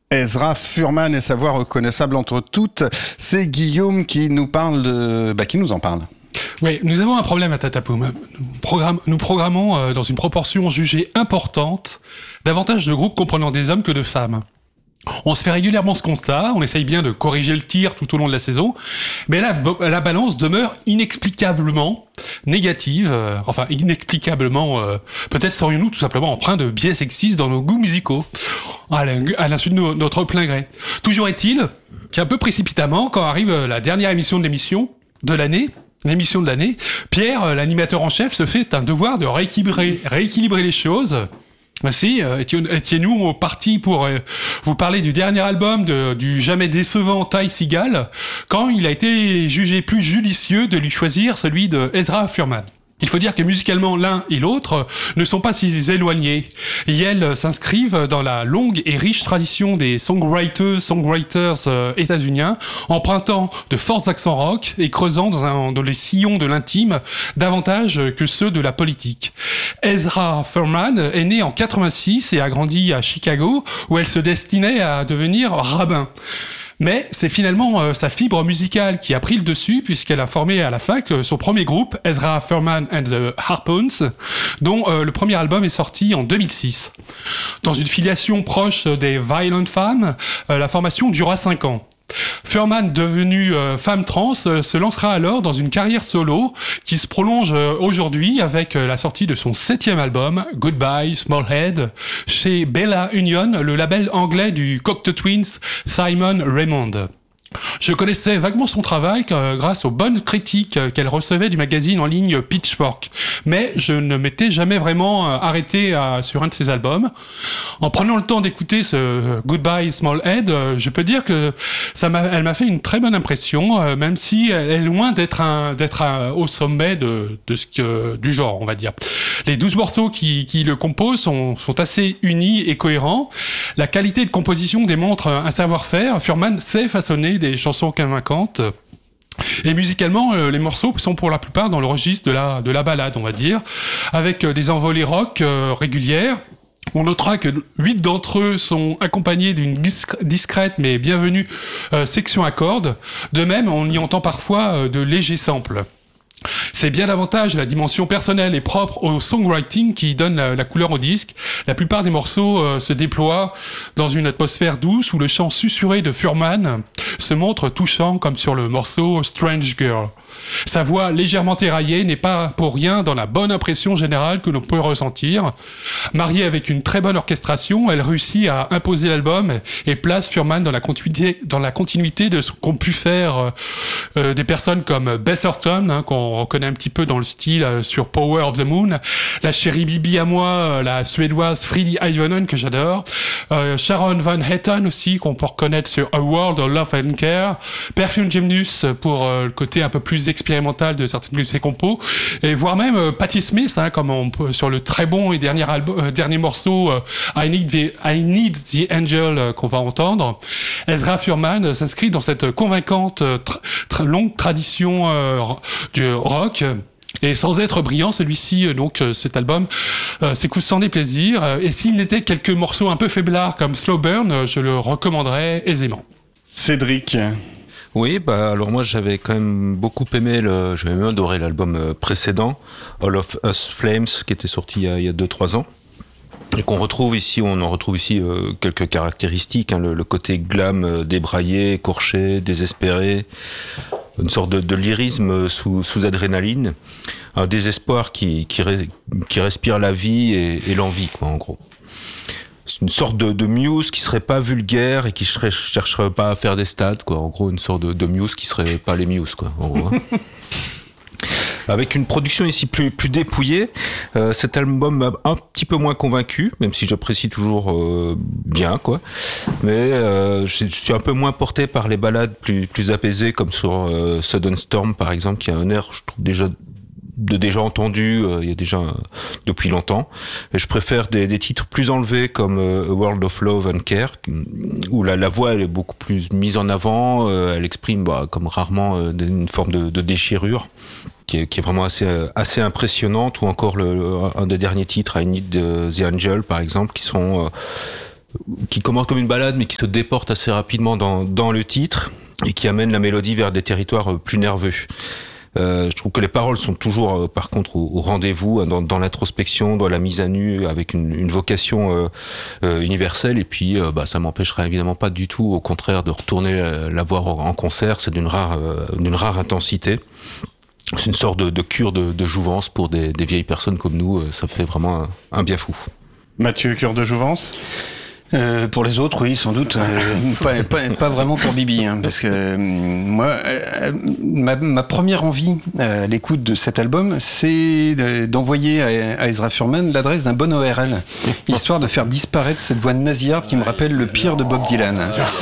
Ezra Furman et sa voix reconnaissable entre toutes, c'est Guillaume qui nous en parle. Oui, nous avons un problème à Tatapoum. Nous programmons dans une proportion jugée importante davantage de groupes comprenant des hommes que de femmes. On se fait régulièrement ce constat, on essaye bien de corriger le tir tout au long de la saison, mais la balance demeure inexplicablement négative, peut-être serions-nous tout simplement empreints de biais sexistes dans nos goûts musicaux, à l'insu de notre plein gré. Toujours est-il qu'un peu précipitamment, quand arrive la dernière émission de l'année, Pierre, l'animateur en chef, se fait un devoir de rééquilibrer les choses. Merci, étions-nous partis pour vous parler du dernier album du jamais décevant Ty Segall, quand il a été jugé plus judicieux de lui choisir celui de Ezra Furman. Il faut dire que musicalement, l'un et l'autre ne sont pas si éloignés. Ils s'inscrivent dans la longue et riche tradition des songwriters états-uniens, empruntant de forts accents rock et creusant dans les sillons de l'intime davantage que ceux de la politique. Ezra Furman est né en 86 et a grandi à Chicago, où elle se destinait à devenir rabbin. Mais c'est finalement sa fibre musicale qui a pris le dessus, puisqu'elle a formé à la fac son premier groupe, Ezra Furman and the Harpoons, dont le premier album est sorti en 2006. Dans une filiation proche des Violent Femmes, la formation dura 5 ans. Furman, devenue femme trans, se lancera alors dans une carrière solo qui se prolonge aujourd'hui avec la sortie de son 7e album, Goodbye Smallhead, chez Bella Union, le label anglais du Cocteau Twins Simon Raymonde. Je connaissais vaguement son travail grâce aux bonnes critiques qu'elle recevait du magazine en ligne Pitchfork, mais je ne m'étais jamais vraiment arrêté sur un de ses albums. En prenant le temps d'écouter ce Goodbye Smallhead, je peux dire que elle m'a fait une très bonne impression, même si elle est loin d'être au sommet du genre, on va dire. Les 12 morceaux qui le composent sont assez unis et cohérents. La qualité de composition démontre un savoir-faire. Furman sait façonner des chansons convaincantes. Et musicalement, les morceaux sont pour la plupart dans le registre de la ballade, on va dire, avec des envolées rock régulières. On notera que 8 d'entre eux sont accompagnés d'une discrète mais bienvenue section à cordes. De même, on y entend parfois de légers samples. C'est bien davantage la dimension personnelle et propre au songwriting qui donne la couleur au disque. La plupart des morceaux se déploient dans une atmosphère douce où le chant susurré de Furman se montre touchant, comme sur le morceau Strange Girl. Sa voix légèrement éraillée n'est pas pour rien dans la bonne impression générale que l'on peut ressentir. Mariée avec une très bonne orchestration, elle réussit à imposer l'album et place Furman dans la continuité de ce qu'ont pu faire des personnes comme Beth Orton, qu'on reconnaît un petit peu dans le style sur Power of the Moon, la chérie Bibi à moi, la suédoise Freddie Ivonen que j'adore, Sharon Van Etten aussi qu'on peut reconnaître sur A World of Love and Care, Perfume Gymnus pour le côté un peu plus expérimental de certaines de ses compos, et voire même Patti Smith, comme sur le très bon et dernier morceau I Need the Angel qu'on va entendre. Ezra Furman s'inscrit dans cette convaincante très longue tradition du rock. Et sans être brillant, celui-ci, donc cet album, s'écoute sans déplaisir. Et s'il n'était quelques morceaux un peu faiblards comme Slow Burn, je le recommanderais aisément. Cédric. Oui, alors moi j'avais quand même beaucoup aimé, j'avais même adoré l'album précédent, All of Us Flames, qui était sorti il y a 2-3 ans. Et on en retrouve ici quelques caractéristiques, le côté glam débraillé, écorché, désespéré, une sorte de lyrisme sous adrénaline, un désespoir qui respire la vie et l'envie, quoi, en gros. C'est une sorte de Muse qui serait pas vulgaire et qui chercherait pas à faire des stats, quoi. En gros, une sorte de Muse qui serait pas les Muse, quoi, en gros. Avec une production ici plus dépouillée, cet album m'a un petit peu moins convaincu, même si j'apprécie toujours bien, quoi. Mais je suis un peu moins porté par les ballades plus apaisées, comme sur Sudden Storm, par exemple, qui a un air, je trouve, déjà entendu il y a déjà depuis longtemps, et je préfère des titres plus enlevés comme A World of Love and Care, où la voix elle est beaucoup plus mise en avant, elle exprime comme rarement une forme de déchirure qui est vraiment assez impressionnante, ou encore un des derniers titres, I Need the Angel, par exemple, qui sont qui commence comme une balade, mais qui se déporte assez rapidement dans le titre et qui amène la mélodie vers des territoires plus nerveux. Je trouve que les paroles sont toujours, par contre, au rendez-vous, dans l'introspection, dans la mise à nu, avec une vocation universelle. Et puis, ça m'empêchera évidemment pas du tout, au contraire, de retourner la voir en concert. C'est d'une rare intensité. C'est une sorte de cure de jouvence pour des vieilles personnes comme nous. Ça fait vraiment un bien fou. Mathieu, cure de jouvence ? Pour les autres, oui, sans doute. Pas vraiment pour Bibi, hein, parce que moi, ma première envie à l'écoute de cet album, c'est d'envoyer à Ezra Furman l'adresse d'un bon ORL, histoire de faire disparaître cette voix nasillarde qui me rappelle le pire de Bob Dylan.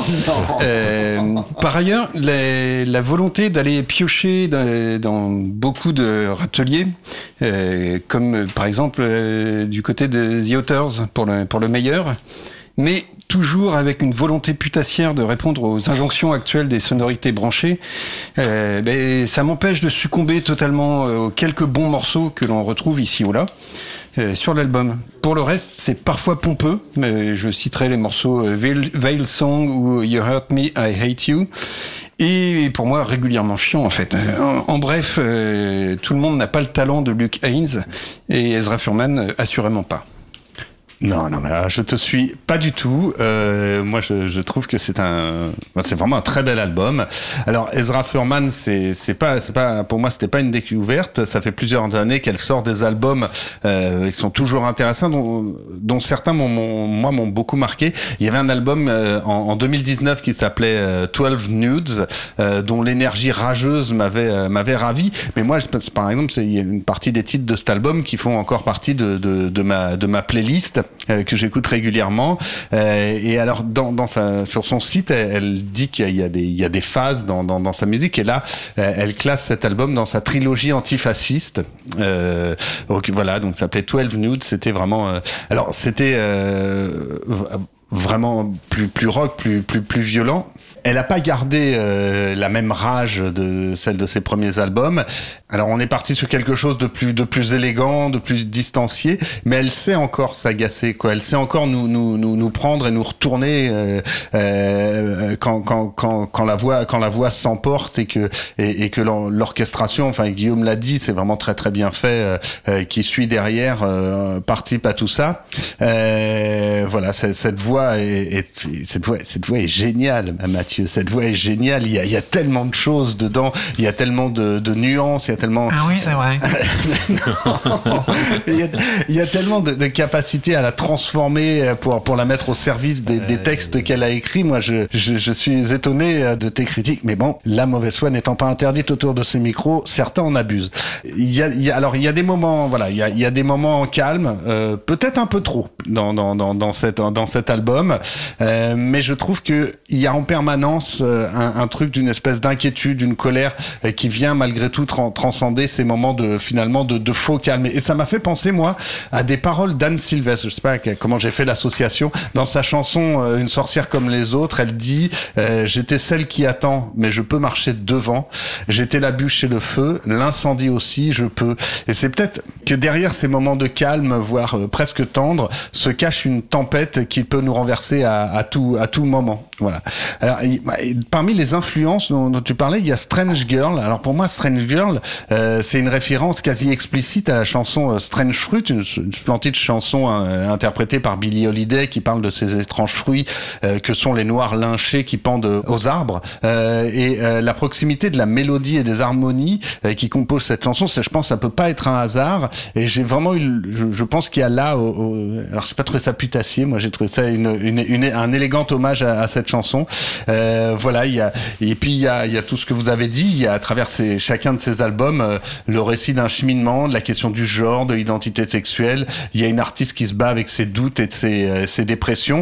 Par ailleurs, la volonté d'aller piocher dans beaucoup de râteliers, comme par exemple du côté de The Authors pour le meilleur, mais toujours avec une volonté putassière de répondre aux injonctions actuelles des sonorités branchées, ça m'empêche de succomber totalement aux quelques bons morceaux que l'on retrouve ici ou là sur l'album. Pour le reste, c'est parfois pompeux, mais je citerai les morceaux Veil Song ou You Hurt Me, I Hate You, et pour moi régulièrement chiant en fait. En bref, tout le monde n'a pas le talent de Luke Haynes, et Ezra Furman assurément pas. Non, mais je te suis pas du tout. Moi, je trouve que c'est vraiment un très bel album. Alors, Ezra Furman, c'est pas, pour moi, c'était pas une découverte. Ça fait plusieurs années qu'elle sort des albums qui sont toujours intéressants, dont certains m'ont beaucoup marqué. Il y avait un album en 2019 qui s'appelait 12 Nudes, dont l'énergie rageuse m'avait ravi. Mais moi, par exemple, il y a une partie des titres de cet album qui font encore partie de ma playlist. Que j'écoute régulièrement, et alors sur son site elle dit qu'il y a des phases dans sa musique, et là elle classe cet album dans sa trilogie antifasciste. Donc voilà, donc ça s'appelait 12 Nudes. C'était vraiment alors c'était vraiment plus rock, plus violent. Elle a pas gardé la même rage de celle de ses premiers albums. Alors on est parti sur quelque chose de plus élégant, de plus distancié, mais elle sait encore s'agacer, quoi. Elle sait encore nous prendre et nous retourner quand la voix s'emporte, et que l'orchestration, enfin Guillaume l'a dit, c'est vraiment très très bien fait, qui suit derrière, participe à tout ça. Voilà, cette voix est géniale, Mathieu. Cette voix est géniale. Il y a tellement de choses dedans. Il y a tellement de nuances. Il y a tellement. Ah oui, c'est vrai. Non. Il y a tellement de capacité à la transformer pour la mettre au service des textes qu'elle a écrits. Moi, je suis étonné de tes critiques. Mais bon, la mauvaise foi n'étant pas interdite autour de ces micros, certains en abusent. Alors, il y a des moments, voilà, il y a des moments calmes, peut-être un peu trop dans cet album, mais je trouve que il y a en permanence un truc d'une espèce d'inquiétude, d'une colère qui vient malgré tout transcender ces moments de faux calme. Et ça m'a fait penser, moi, à des paroles d'Anne Sylvestre. Je sais pas comment j'ai fait l'association. Dans sa chanson Une sorcière comme les autres, elle dit j'étais celle qui attend, mais je peux marcher devant. J'étais la bûche et le feu, l'incendie aussi, je peux. Et c'est peut-être que derrière ces moments de calme, voire presque tendre, se cache une tempête qui peut nous renverser à tout moment. Voilà. Alors, parmi les influences dont tu parlais, il y a Strange Girl. Alors pour moi, Strange Girl, c'est une référence quasi explicite à la chanson Strange Fruit, une splendide chanson interprétée par Billie Holiday, qui parle de ces étranges fruits que sont les noirs lynchés qui pendent aux arbres. Et la proximité de la mélodie et des harmonies qui composent cette chanson, je pense, ça peut pas être un hasard. Et j'ai vraiment je pense qu'il y a là, alors j'ai pas trouvé ça putassier, moi j'ai trouvé ça un élégant hommage à cette chanson. Voilà, il y a tout ce que vous avez dit. Il y a à travers chacun de ces albums le récit d'un cheminement, de la question du genre, de l'identité sexuelle. Il y a une artiste qui se bat avec ses doutes et de ses dépressions.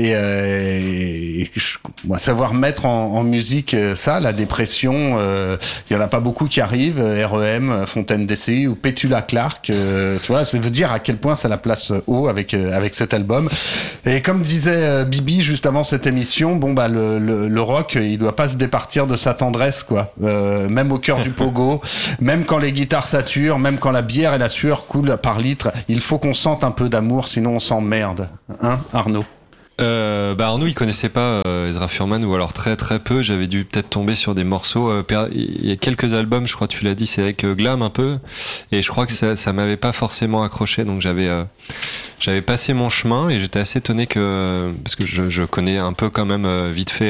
Et savoir mettre en musique ça, la dépression, il y en a pas beaucoup qui arrivent. R.E.M., Fontaine DCI ou Petula Clark. Tu vois, ça veut dire à quel point ça la place haut avec cet album. Et comme disait Bibi juste avant cette émission, bon bah le rock, il doit pas se départir de sa tendresse, quoi. Même au cœur du pogo, même quand les guitares saturent, même quand la bière et la sueur coulent par litre, il faut qu'on sente un peu d'amour, sinon on s'emmerde. Hein, Arnaud? Arnaud, il connaissait pas Ezra Furman, ou alors très très peu. J'avais dû peut-être tomber sur des morceaux. Il y a quelques albums, je crois, tu l'as dit, c'est avec Glam un peu, et je crois que ça m'avait pas forcément accroché, donc j'avais passé mon chemin, et j'étais assez étonné parce que je connais un peu quand même vite fait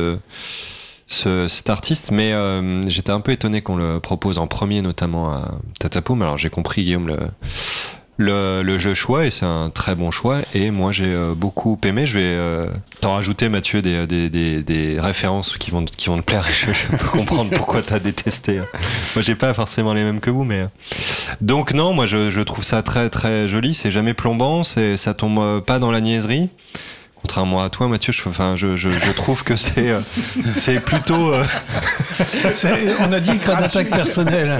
cet artiste, mais j'étais un peu étonné qu'on le propose en premier, notamment à Tatapoum. Alors j'ai compris, Guillaume, le jeu choix, et c'est un très bon choix, et moi j'ai beaucoup aimé. Je vais t'en rajouter, Mathieu, des références qui vont te plaire. Je peux comprendre pourquoi t'as détesté. Moi j'ai pas forcément les mêmes que vous, mais donc non, moi je trouve ça très très joli. C'est jamais plombant, ça tombe pas dans la niaiserie. Contrairement à toi, Mathieu, je trouve que c'est plutôt. On a dit pas d'attaque personnelle.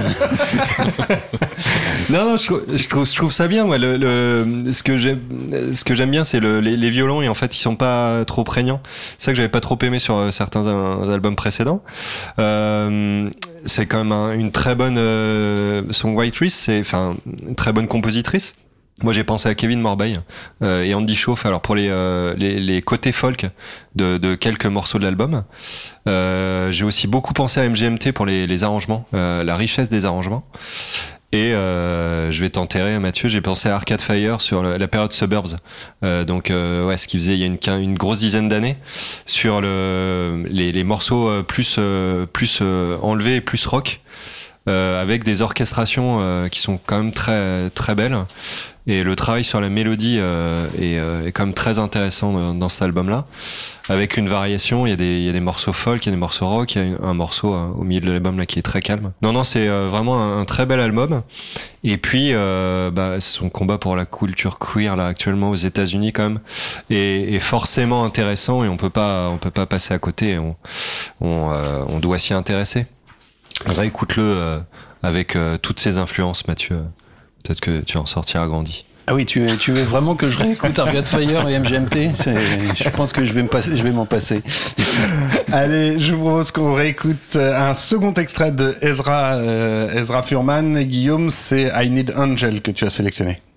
Non, je trouve ça bien. Moi, ce que j'aime bien, c'est les violons, et en fait, ils sont pas trop prégnants. C'est ça que j'avais pas trop aimé sur certains albums précédents. C'est quand même une très bonne songwriter, une très bonne compositrice. Moi, j'ai pensé à Kevin Morby et Andy Schauf. Alors pour les côtés folk de quelques morceaux de l'album, j'ai aussi beaucoup pensé à MGMT pour les arrangements, la richesse des arrangements. Et je vais t'enterrer, Mathieu, j'ai pensé à Arcade Fire sur la période Suburbs, ce qu'il faisait il y a une grosse dizaine d'années, sur les morceaux plus enlevés et plus rock, avec des orchestrations qui sont quand même très très belles. Et le travail sur la mélodie est quand même très intéressant dans cet album-là, avec une variation. Il y a des morceaux folk, il y a des morceaux rock, il y a un morceau au milieu de l'album là qui est très calme. Non, c'est vraiment un très bel album. Et puis son combat pour la culture queer là actuellement aux États-Unis quand même est forcément intéressant, et on peut pas passer à côté. On doit s'y intéresser. Réécoute-le avec toutes ses influences, Mathieu. Peut-être que tu en sortiras grandi. Ah oui, tu veux vraiment que je réécoute Arcade Fire et MGMT? Je pense que je vais m'en passer. Allez, je vous propose qu'on réécoute un second extrait de Ezra Furman. Et Guillaume, c'est I Need Angel que tu as sélectionné.